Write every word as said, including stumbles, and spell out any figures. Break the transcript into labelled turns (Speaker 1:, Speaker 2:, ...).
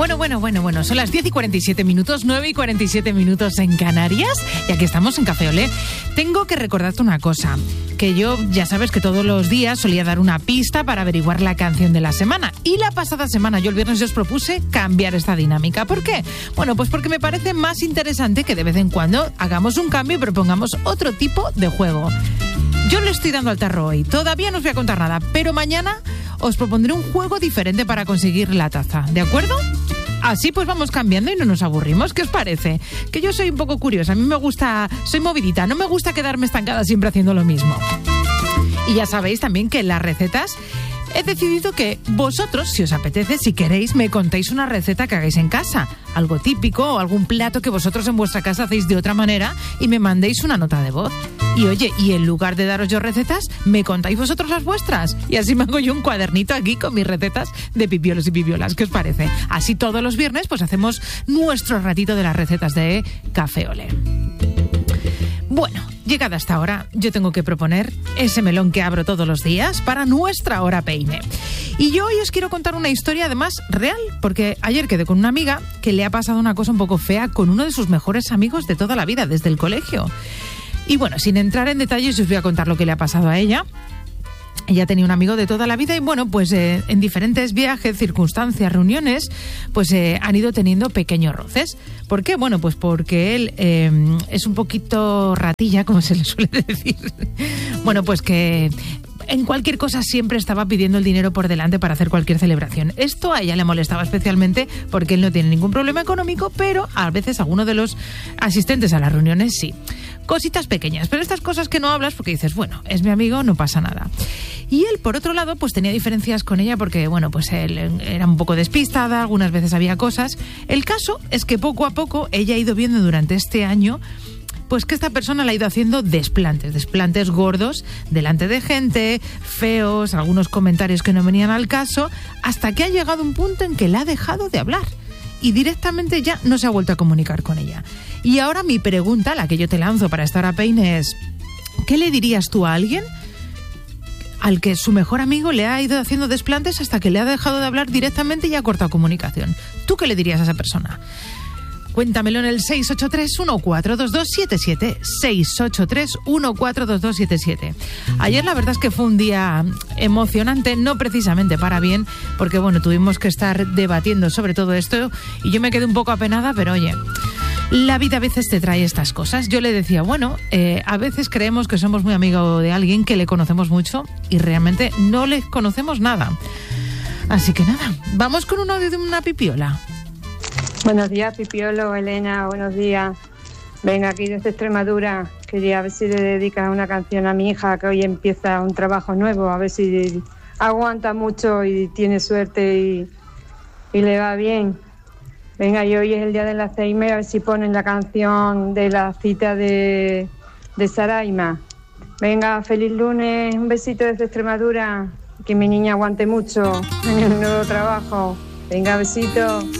Speaker 1: Bueno, bueno, bueno, bueno, son las diez y cuarenta y siete minutos, nueve y cuarenta y siete minutos en Canarias, y aquí estamos en Café Olé. Tengo que recordarte una cosa, que yo ya sabes que todos los días solía dar una pista para averiguar la canción de la semana, y la pasada semana, yo el viernes, yo os propuse cambiar esta dinámica. ¿Por qué? Bueno, pues porque me parece más interesante que de vez en cuando hagamos un cambio y propongamos otro tipo de juego. Yo le estoy dando al tarro hoy, todavía no os voy a contar nada, pero mañana os propondré un juego diferente para conseguir la taza, ¿de acuerdo? Así pues vamos cambiando y no nos aburrimos. ¿Qué os parece? Que yo soy un poco curiosa, a mí me gusta, soy movidita, no me gusta quedarme estancada siempre haciendo lo mismo. Y ya sabéis también que las recetas, he decidido que vosotros, si os apetece, si queréis, me contéis una receta que hagáis en casa, algo típico o algún plato que vosotros en vuestra casa hacéis de otra manera y me mandéis una nota de voz. Y oye, y en lugar de daros yo recetas, me contáis vosotros las vuestras. Y así me hago yo un cuadernito aquí con mis recetas de pipiolos y pipiolas. ¿Qué os parece? Así todos los viernes pues hacemos nuestro ratito de las recetas de Café Olé. Bueno, llegada hasta ahora, yo tengo que proponer ese melón que abro todos los días para nuestra hora peine. Y yo hoy os quiero contar una historia además real, porque ayer quedé con una amiga que le ha pasado una cosa un poco fea con uno de sus mejores amigos de toda la vida, desde el colegio. Y bueno, sin entrar en detalles, os voy a contar lo que le ha pasado a ella. Ella tenía un amigo de toda la vida y bueno, pues eh, en diferentes viajes, circunstancias, reuniones, pues eh, han ido teniendo pequeños roces. ¿Por qué? Bueno, pues porque él eh, es un poquito ratilla, como se le suele decir. Bueno, pues que en cualquier cosa siempre estaba pidiendo el dinero por delante para hacer cualquier celebración. Esto a ella le molestaba especialmente porque él no tiene ningún problema económico, pero a veces alguno de los asistentes a las reuniones sí. Cositas pequeñas, pero estas cosas que no hablas porque dices, bueno, es mi amigo, no pasa nada. Y él, por otro lado, pues tenía diferencias con ella porque, bueno, pues él era un poco despistada, algunas veces había cosas. El caso es que poco a poco ella ha ido viendo durante este año pues que esta persona la ha ido haciendo desplantes, desplantes gordos delante de gente, feos, algunos comentarios que no venían al caso, hasta que ha llegado un punto en que la ha dejado de hablar y directamente ya no se ha vuelto a comunicar con ella. Y ahora mi pregunta, la que yo te lanzo para esta hora peine, es ¿qué le dirías tú a alguien al que su mejor amigo le ha ido haciendo desplantes hasta que le ha dejado de hablar directamente y ha cortado comunicación? ¿Tú qué le dirías a esa persona? Cuéntamelo en el seis ocho tres, uno cuatro dos dos siete siete, seis ocho tres, uno cuatro dos dos siete siete. Ayer la verdad es que fue un día emocionante, no precisamente para bien, porque bueno, tuvimos que estar debatiendo sobre todo esto y yo me quedé un poco apenada, pero oye, la vida a veces te trae estas cosas. Yo le decía, bueno, eh, a veces creemos que somos muy amigos de alguien que le conocemos mucho y realmente no le conocemos nada. Así que nada, vamos con un audio de una pipiola.
Speaker 2: Buenos días, Pipiolo, Elena, buenos días. Venga, aquí desde Extremadura. Quería ver si le dedicas una canción a mi hija, que hoy empieza un trabajo nuevo, a ver si aguanta mucho y tiene suerte y, y le va bien. Venga, y hoy es el día de la Alzheimer, a ver si ponen la canción de la cita de, de Saraima. Venga, feliz lunes, un besito desde Extremadura, que mi niña aguante mucho en el nuevo trabajo. Venga, besito.